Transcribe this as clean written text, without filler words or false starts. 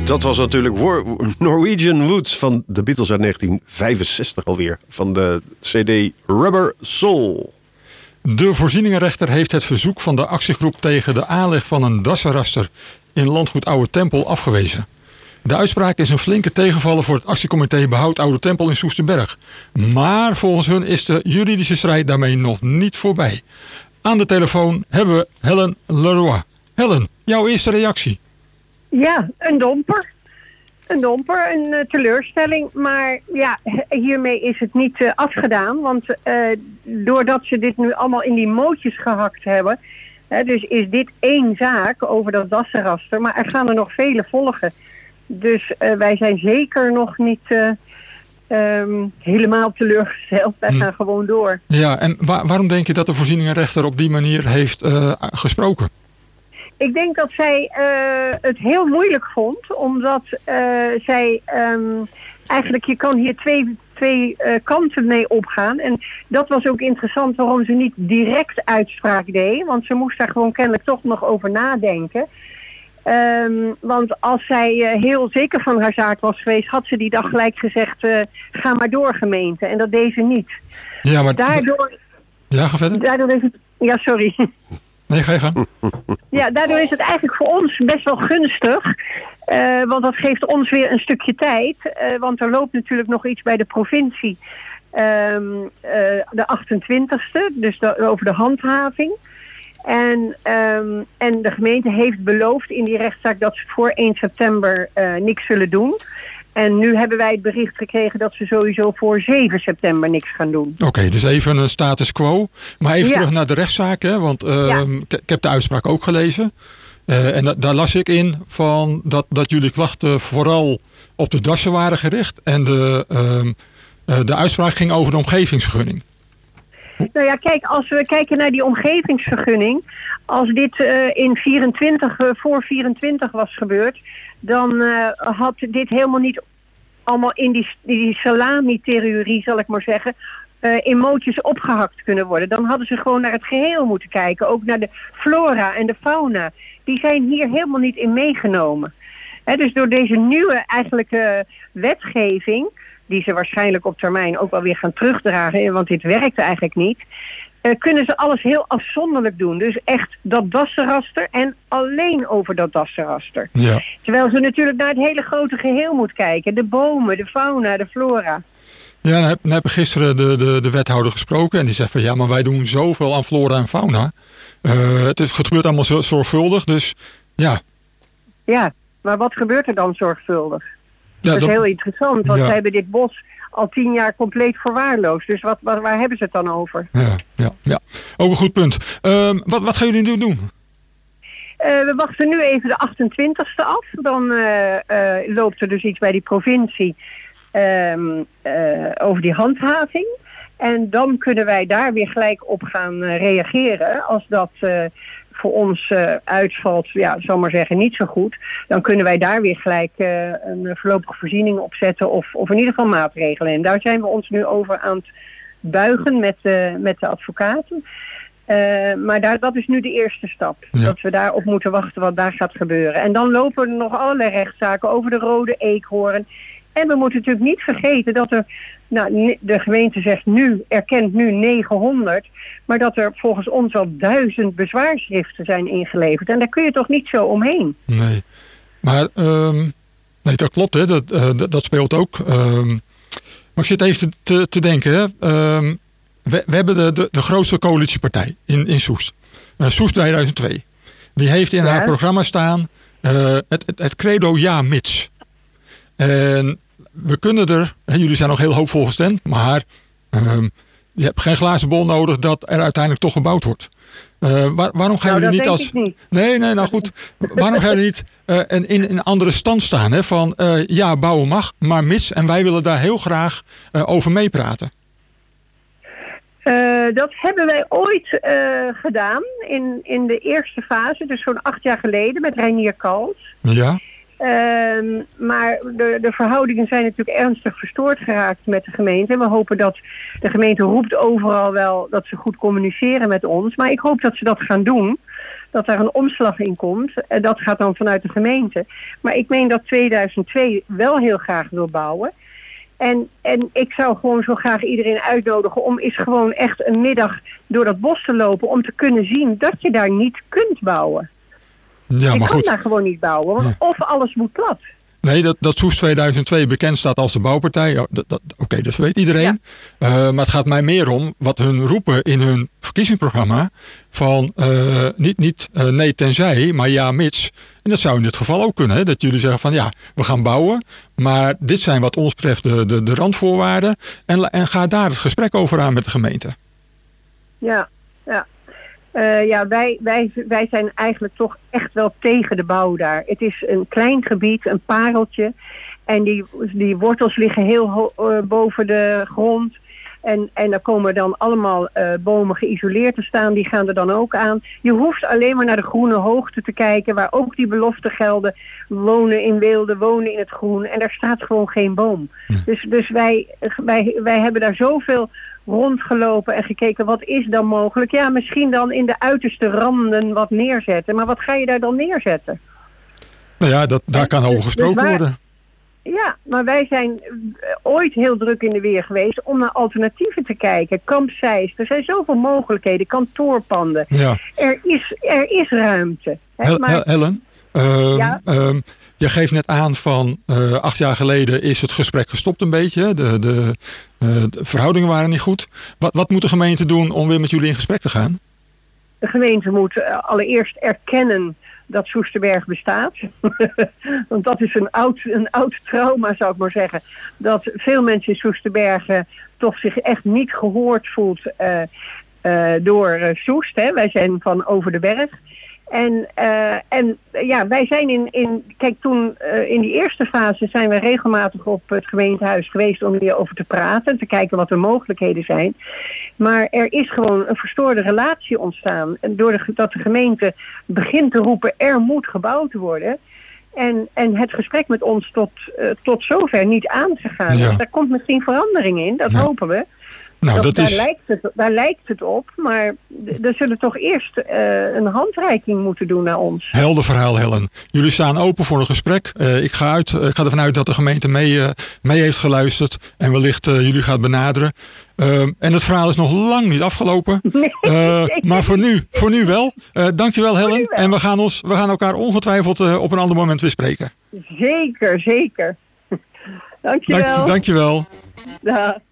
Dat was natuurlijk Norwegian Wood van de Beatles uit 1965 alweer. Van de CD Rubber Soul. De voorzieningenrechter heeft het verzoek van de actiegroep tegen de aanleg van een dassenraster in landgoed Oude Tempel afgewezen. De uitspraak is een flinke tegenvaller voor het actiecomité Behoud Oude Tempel in Soesterberg. Maar volgens hun is de juridische strijd daarmee nog niet voorbij. Aan de telefoon hebben we Helen Leroy. Helen, jouw eerste reactie? Ja, een domper. Een teleurstelling. Maar ja, hiermee is het niet afgedaan. Want doordat ze dit nu allemaal in die mootjes gehakt hebben. Dus is dit één zaak over dat dassenraster. Maar er gaan er nog vele volgen. Dus wij zijn zeker nog niet helemaal teleurgesteld. Wij gaan gewoon door. Ja, en waarom denk je dat de voorzieningenrechter op die manier heeft gesproken? Ik denk dat zij het heel moeilijk vond, omdat zij eigenlijk, je kan hier twee kanten mee opgaan. En dat was ook interessant waarom ze niet direct uitspraak deed, want ze moest daar gewoon kennelijk toch nog over nadenken. Want als zij heel zeker van haar zaak was geweest, had ze die dag gelijk gezegd, ga maar door gemeente. En dat deed ze niet. Ja, maar daardoor... Ja, ga verder. Daardoor is het... Ja, sorry. Nee, ga je gaan. Ja, daardoor is het eigenlijk voor ons best wel gunstig. Want dat geeft ons weer een stukje tijd. Want er loopt natuurlijk nog iets bij de provincie. De 28e, dus over de handhaving. En de gemeente heeft beloofd in die rechtszaak dat ze voor 1 september niks zullen doen. En nu hebben wij het bericht gekregen dat ze sowieso voor 7 september niks gaan doen. Oké, dus even een status quo. Maar even terug naar de rechtszaak, hè? Want ik heb de uitspraak ook gelezen. En daar las ik in van dat jullie klachten vooral op de dassen waren gericht. En de uitspraak ging over de omgevingsvergunning. Nou ja, kijk, als we kijken naar die omgevingsvergunning. Als dit voor 24 was gebeurd, dan had dit helemaal niet allemaal in die salami-theorie, zal ik maar zeggen, in mootjes opgehakt kunnen worden. Dan hadden ze gewoon naar het geheel moeten kijken. Ook naar de flora en de fauna. Die zijn hier helemaal niet in meegenomen. Dus door deze nieuwe eigenlijk wetgeving, die ze waarschijnlijk op termijn ook wel weer gaan terugdragen, want dit werkte eigenlijk niet, kunnen ze alles heel afzonderlijk doen. Dus echt dat dassenraster en alleen over dat dassenraster. Ja. Terwijl ze natuurlijk naar het hele grote geheel moet kijken. De bomen, de fauna, de flora. Ja, dan heb ik gisteren de wethouder gesproken en die zegt van ja, maar wij doen zoveel aan flora en fauna. Het gebeurt allemaal zo zorgvuldig, dus ja. Ja, maar wat gebeurt er dan zorgvuldig? Ja, dat is heel interessant, want ja. ze hebben dit bos al 10 jaar compleet verwaarloosd. Dus waar hebben ze het dan over? Ja. Ook een goed punt. Wat gaan jullie nu doen? We wachten nu even de 28e af. Dan loopt er dus iets bij die provincie over die handhaving. En dan kunnen wij daar weer gelijk op gaan reageren. Als dat voor ons uitvalt, ja, zal maar zeggen, niet zo goed. Dan kunnen wij daar weer gelijk een voorlopige voorziening opzetten. Of in ieder geval maatregelen. En daar zijn we ons nu over aan het buigen met de advocaten. Maar dat is nu de eerste stap. Ja. Dat we daarop moeten wachten wat daar gaat gebeuren. En dan lopen er nog allerlei rechtszaken over de rode eekhoorn. En we moeten natuurlijk niet vergeten dat de gemeente erkent nu 900, maar dat er volgens ons al 1000 bezwaarschriften zijn ingeleverd. En daar kun je toch niet zo omheen? Nee, maar nee, dat klopt, hè. Dat speelt ook. Maar ik zit even te denken, hè. We hebben de grootste coalitiepartij in Soest. Soest 2002. Die heeft in haar programma staan het credo ja mits. En we kunnen jullie zijn nog heel hoopvol gestemd, maar je hebt geen glazen bol nodig dat er uiteindelijk toch gebouwd wordt. Waarom gaan jullie niet als... Nee, nou goed. Waarom gaan jullie niet in een andere stand staan? Hè? Van ja, bouwen mag, maar mits. En wij willen daar heel graag over meepraten. Dat hebben wij ooit gedaan in de eerste fase, dus zo'n 8 jaar geleden met Reinier Kals. Ja. Maar de verhoudingen zijn natuurlijk ernstig verstoord geraakt met de gemeente. En we hopen dat de gemeente roept overal wel dat ze goed communiceren met ons. Maar ik hoop dat ze dat gaan doen. dat daar een omslag in komt. Dat gaat dan vanuit de gemeente. Maar ik meen dat 2002 wel heel graag wil bouwen. En ik zou gewoon zo graag iedereen uitnodigen om eens gewoon echt een middag door dat bos te lopen om te kunnen zien dat je daar niet kunt bouwen. Ja, je maar kan goed. daar gewoon niet bouwen, want of alles moet plat. Nee, dat Soest 2002 bekend staat als de bouwpartij. Ja, Oké, dat weet iedereen. Ja. Maar het gaat mij meer om wat hun roepen in hun verkiezingsprogramma. Van niet nee tenzij, maar ja mits. En dat zou in dit geval ook kunnen. Hè? Dat jullie zeggen van ja, we gaan bouwen. Maar dit zijn wat ons betreft de randvoorwaarden. En ga daar het gesprek over aan met de gemeente. Ja. Wij zijn eigenlijk toch echt wel tegen de bouw daar. Het is een klein gebied, een pareltje. En die wortels liggen heel boven de grond. En daar komen dan allemaal bomen geïsoleerd te staan. Die gaan er dan ook aan. Je hoeft alleen maar naar de groene hoogte te kijken. Waar ook die beloften gelden. Wonen in weelde, wonen in het groen. En daar staat gewoon geen boom. Ja. Dus wij hebben daar zoveel rondgelopen en gekeken wat is dan mogelijk. Ja, misschien dan in de uiterste randen wat neerzetten. Maar wat ga je daar dan neerzetten? Nou ja, daar kan over gesproken worden. Ja, maar wij zijn ooit heel druk in de weer geweest om naar alternatieven te kijken. Kamp Zeist, er zijn zoveel mogelijkheden, kantoorpanden. Ja. Er is ruimte. Helen, je geeft net aan van 8 jaar geleden is het gesprek gestopt een beetje. De verhoudingen waren niet goed. Wat moet de gemeente doen om weer met jullie in gesprek te gaan? De gemeente moet allereerst erkennen dat Soesterberg bestaat. Want dat is een oud trauma, zou ik maar zeggen. Dat veel mensen in Soesterberg toch zich echt niet gehoord voelt door Soest. Hè. Wij zijn van over de berg. En wij zijn kijk, toen in die eerste fase zijn we regelmatig op het gemeentehuis geweest om hierover te praten en te kijken wat de mogelijkheden zijn. Maar er is gewoon een verstoorde relatie ontstaan. En doordat de gemeente begint te roepen, er moet gebouwd worden. En het gesprek met ons tot zover niet aangegaan. Ja. Dus daar komt misschien verandering in, dat hopen we. Nou, daar lijkt het op, maar er zullen toch eerst een handreiking moeten doen naar ons. Helder verhaal, Helen. Jullie staan open voor een gesprek. Ik ga ervan uit dat de gemeente mee heeft geluisterd en wellicht jullie gaat benaderen. En het verhaal is nog lang niet afgelopen. Nee, maar voor nu wel. Dankjewel, Helen. En we gaan elkaar ongetwijfeld op een ander moment weer spreken. Zeker. Dankjewel. Dankjewel. Dag.